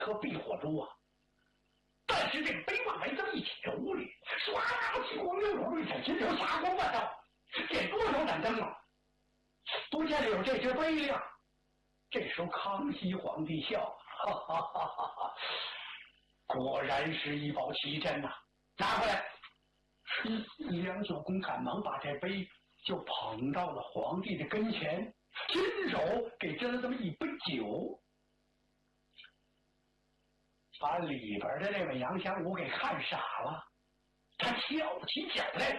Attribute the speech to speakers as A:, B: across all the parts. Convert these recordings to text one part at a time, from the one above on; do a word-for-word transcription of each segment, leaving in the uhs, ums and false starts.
A: 可避火烛啊。但是这个北往外这么一进屋里，唰啦激光流入一天，金流霞光万道，点多少盏灯啊！不见得有这只杯亮。这时候康熙皇帝笑，哈哈哈哈哈！果然是一宝奇珍呐、啊！拿过来。梁九公赶忙把这杯就捧到了皇帝的跟前，亲手给斟了这么一杯酒，把里边的那位杨香武给看傻了。他跳不起脚来，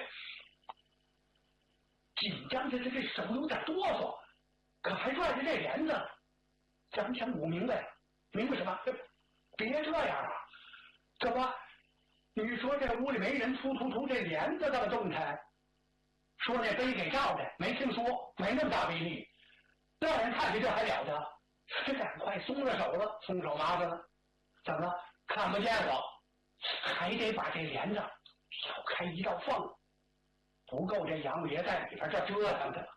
A: 紧张着这这手有点哆嗦，可还拽着这帘子。杨香武明白了，明白什么？别这样啊！这不，你说这屋里没人，突突突这帘子这么动弹，说那杯给罩的，没听说，没那么大威力，让人看见这还了得？这赶快松了手了，松手麻烦了，怎么了？看不见我，还得把这帘子挑开一道缝，不够这杨爷在里边这折腾的了。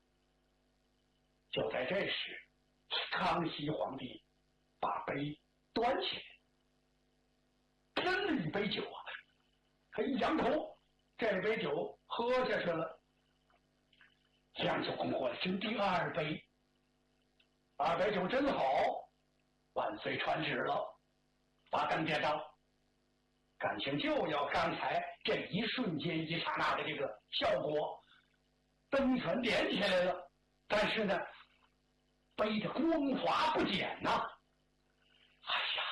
A: 就在这时，康熙皇帝把杯端起来，斟了一杯酒啊，他一扬头，这杯酒喝下去了。梁九公过来斟第二杯，二杯酒真好，万岁传旨了，把灯点着。感情就要刚才这一瞬间一刹那的这个效果，灯全点起来了，但是呢杯的光滑不减呐、啊！哎呀，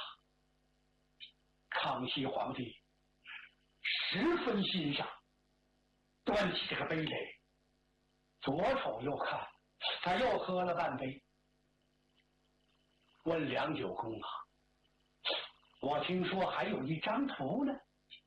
A: 康熙皇帝十分欣赏，端起这个杯来，左瞅右看，他又喝了半杯，问梁九公啊，我听说还有一张图呢，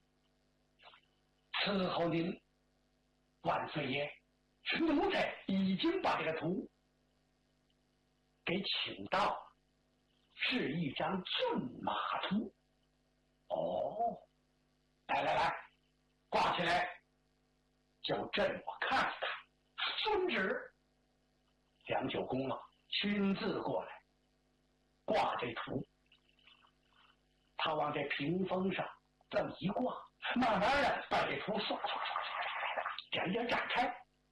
A: 伺候您万岁爷，奴才已经把这个图给请到了，是一张骏马图。哦，来来来，挂起来，就朕我看看。遵旨。梁九公啊，亲自过来挂这图，他往这屏风上这么一挂，慢慢的把这图刷刷刷刷刷刷点点展开。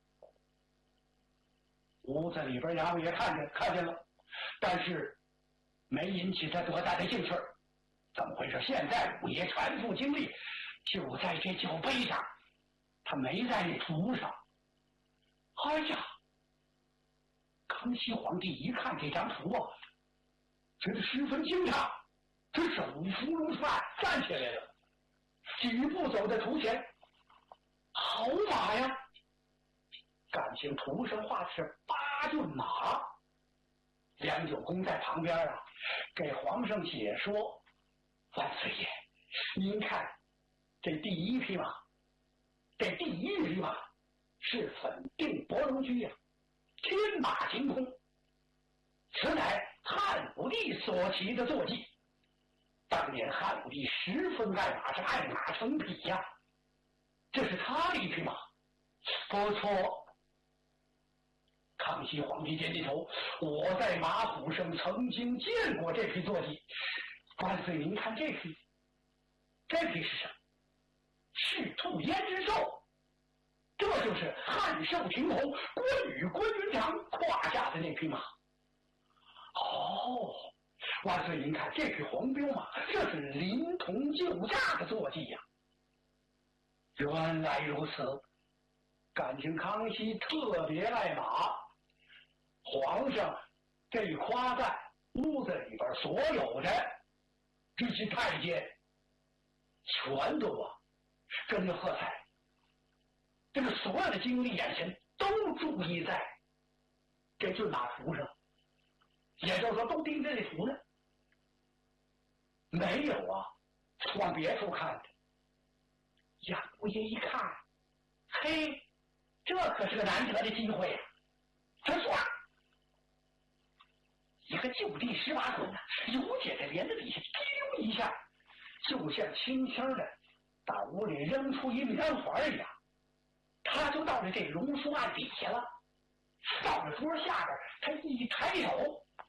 A: 屋子里边衙门也看见看见了，但是没引起他多大的兴趣。怎么回事？现在五爷全副精力就在这酒杯上，他没在那图上。哎呀，康熙皇帝一看这张图啊，觉得十分惊诧，他手扶如饭站起来了，几步走在图前。好马呀！感情图上画的是八骏马。梁九公在旁边啊，给皇上解说：万岁爷，您看这第一匹马，这第一匹马是粉定博龙驹呀，天马行空，此乃汉武帝所骑的坐骑。当年汉武帝十分爱马，是爱马成癖呀。这是他的一匹马，不错。康熙皇帝点点头，我在马府上曾经见过这匹坐骑。万岁，您看这匹，这匹是什么？是兔胭脂兽，这就是汉寿亭侯关羽关云长胯下的那匹马。哦，万岁，您看这匹黄骠马，这是临潼救驾的坐骑呀。原来如此，感情康熙特别爱马，皇上这一夸赞，屋子里边所有的这些太监全都啊跟着喝彩，这个所有的精力眼神都注意在这骏马图上，也就是说都盯着这图呢，没有啊往别处看的。杨五爷一看，嘿，这可是个难得的机会呀、啊！他说一个就地十八滚呢，由姐在帘子底下丢一下，就像轻轻的把屋里扔出一棉花一样，他就到了这榕树案底下了。到了桌下边，他一抬手，